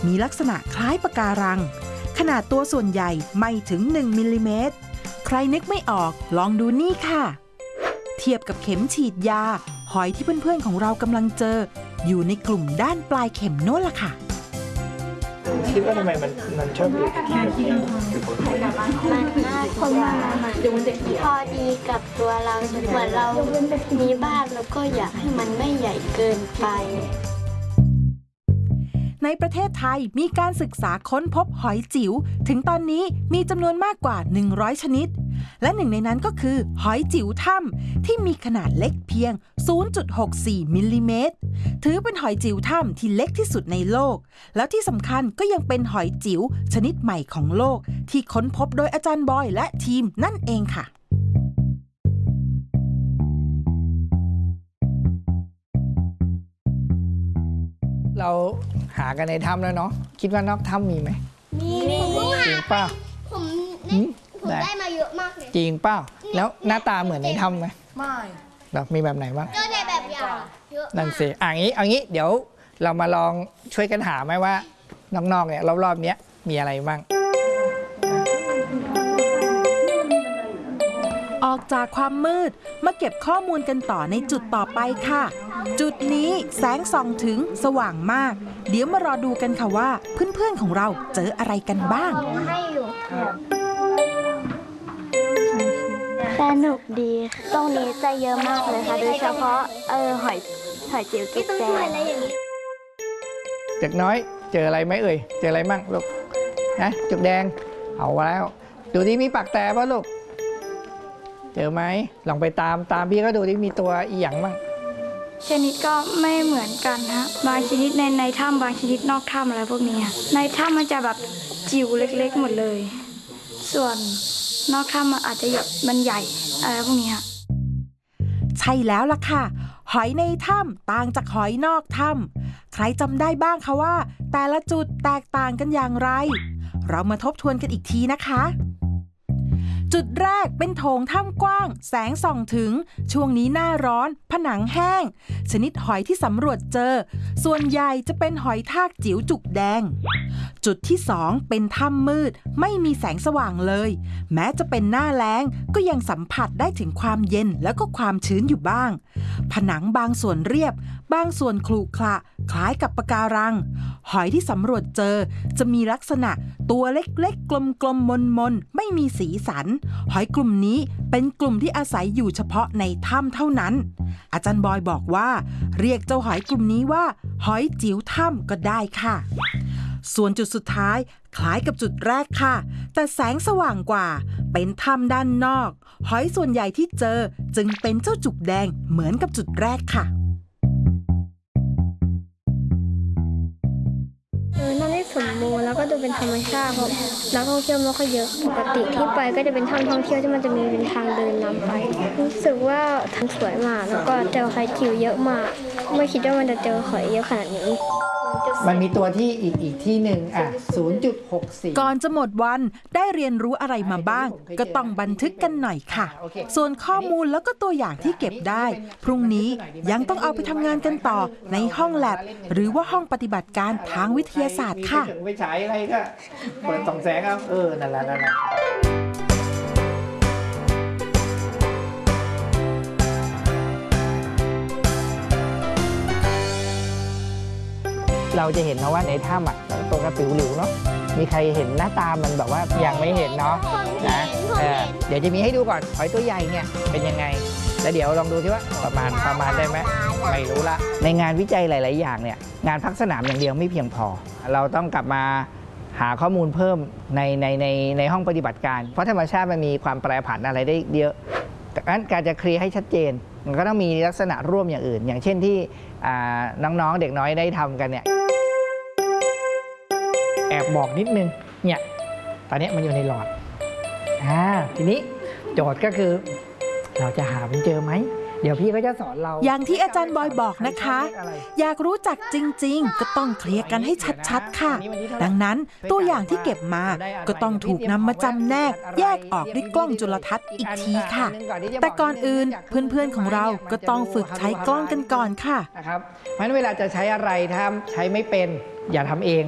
มีลักษณะคล้ายปะการังขนาดตัวส่วนใหญ่ไม่ถึง1มิลลิเมตรใครนึกไม่ออกลองดูนี่ค่ะเทียบกับเข็มฉีดยาหอยที่เพื่อนๆของเรากำลังเจออยู่ในกลุ่มด้านปลายเข็มโน้นล่ะค่ะคิดว่าทำไมมันชอบอยู่ที่แบบนี้เพราะว่าพอดีกับตัวเราเหมือนเรามีบ้านแล้วก็อยากให้มันไม่ใหญ่เกินไปในประเทศไทยมีการศึกษาค้นพบหอยจิ๋วถึงตอนนี้มีจำนวนมากกว่า100ชนิดและหนึ่งในนั้นก็คือหอยจิ๋วถ้ำที่มีขนาดเล็กเพียง 0.64 มิลลิเมตรถือเป็นหอยจิ๋วถ้ำที่เล็กที่สุดในโลกแล้วที่สำคัญก็ยังเป็นหอยจิ๋วชนิดใหม่ของโลกที่ค้นพบโดยอาจารย์บอยและทีมนั่นเองค่ะเราหากันในถ้ำแล้วเนาะคิดว่านอกถ้ำมีไหมมีจริงเปล่าผมได้มาเยอะมากเลยจริงเปล่าแล้วหน้าตาเหมือนในถ้ำไหมไม่แบบมีแบบไหนบ้างก็ได้แบบอย่างเยอะนั่นสิอย่างนี้เดี๋ยวเรามาลองช่วยกันหาไหมว่าน้องๆเนี่ยรอบๆนี้มีอะไรบ้างออกจากความมืดมาเก็บข้อมูลกันต่อในจุดต่อไปค่ะจุดนี้แสงส่องถึงสว่างมากเดี๋ยวมารอดูกันค่ะว่าเพื่อนๆของเราเจออะไรกันบ้างสนุกดีตรงนี้จะเยอะมากเลยค่ะโดยเฉพาะหอยจิ๋วจุกแดงเด็กน้อยเจออะไรไหมเอ่ยเจออะไรมั่งลูกนะจุกแดงเอาแล้วดูที่มีปากแต่ป่ะลูกเจอไหมลองไปตามพี่ก็ดูที่มีตัวอีหยังมั่งชนิดก็ไม่เหมือนกันฮะบางชนิดในถ้ำบางชนิดนอกถ้ำอะไรพวกนี้ในถ้ำมันจะแบบจิ๋วเล็กๆหมดเลยส่วนนอกถ้ำมันอาจจะมันใหญ่อะไรพวกนี้ฮะใช่แล้วล่ะค่ะหอยในถ้ำต่างจากหอยนอกถ้ำใครจำได้บ้างคะว่าแต่ละจุดแตกต่างกันอย่างไรเรามาทบทวนกันอีกทีนะคะจุดแรกเป็นโถงถ้ำกว้างแสงส่องถึงช่วงนี้หน้าร้อนผนังแห้งชนิดหอยที่สำรวจเจอส่วนใหญ่จะเป็นหอยทากจิ๋วจุกแดงจุดที่2เป็นถ้ำมืดไม่มีแสงสว่างเลยแม้จะเป็นหน้าแล้งก็ยังสัมผัสได้ถึงความเย็นแล้วก็ความชื้นอยู่บ้างผนังบางส่วนเรียบบางส่วนขรุขระคล้ายกับปะการังหอยที่สำรวจเจอจะมีลักษณะตัวเล็กๆกลมๆมนๆไม่มีสีสันหอยกลุ่มนี้เป็นกลุ่มที่อาศัยอยู่เฉพาะในถ้ำเท่านั้นอาจารย์บอยบอกว่าเรียกเจ้าหอยกลุ่มนี้ว่าหอยจิ๋วถ้ำก็ได้ค่ะส่วนจุดสุดท้ายคล้ายกับจุดแรกค่ะแต่แสงสว่างกว่าเป็นถ้ำด้านนอกหอยส่วนใหญ่ที่เจอจึงเป็นเจ้าจุกแดงเหมือนกับจุดแรกค่ะนั่นได้สมบูรณ์แล้วก็ดูเป็นธรรมชาติเพราะนักท่องเที่ยวไม่ค่อยเยอะปกติที่ไปก็จะเป็นถ้ำท่องเที่ยวที่มันจะมีเป็นทางเดินนำไปรู้สึกว่าทางสวยมากแล้วก็เจอหอยจิ๋วเยอะมากไม่คิดว่ามันจะเจอหอยเยอะขนาดนี้มันมีตัวที่อีกที่หนึ่ง0.64 ก่อนจะหมดวันได้เรียนรู้อะไรมาบ้างก็ต้องบันทึกกันหน่อยค่ะส่วนข้อมูลแล้วก็ตัวอย่างที่เก็บได้พรุ่งนี้ยังต้องเอาไปทำงานกันต่อในห้องแลบหรือว่าห้องปฏิบัติการทางวิทยาศาสตร์ค่ะไปฉายอะไรก็เปิดส่องแสงครับนั่นแหละเราจะเห็นนะว่าในถ้ำตัวกระปิวหลิวเนาะมีใครเห็นหน้าตามันแบบว่ายังไม่เห็นเนาะนะเดี๋ยวจะมีให้ดูก่อนหอยตัวใหญ่เนี่ยเป็นยังไงแล้วเดี๋ยวลองดูที่ว่าประมาณได้ไหมไม่รู้ละในงานวิจัยหลายๆอย่างเนี่ยงานพักสนามอย่างเดียวไม่เพียงพอเราต้องกลับมาหาข้อมูลเพิ่มในห้องปฏิบัติการเพราะธรรมชาติมันมีความแปรผันอะไรได้เยอะดังนั้นการจะเคลียร์ให้ชัดเจนมันก็ต้องมีลักษณะร่วมอย่างอื่นอย่างเช่นที่น้องๆเด็กน้อยได้ทำกันเนี่ยแอบบอกนิดนึงเนี่ยตอนนี้มันอยู่ในหลอดทีนี้โจทย์ก็คือเราจะหามันเจอไหมเดี๋ยวพี่ก็จะสอนเราอย่างที่อาจารย์บอยบอกนะคะอยากรู้จักจริงๆก็ต้องเคลียร์กันให้ชัดๆค่ะดังนั้นตัวอย่างที่เก็บมาก็ต้องถูกนำมาจำแนกแยกออกด้วยกล้องจุลทรรศน์อีกทีค่ะแต่ก่อนอื่นเพื่อนๆของเราก็ต้องฝึกใช้กล้องกันก่อนค่ะนะครับเพราะฉะนั้นเวลาจะใช้อะไรถ้าใช้ไม่เป็นอย่าทำเอง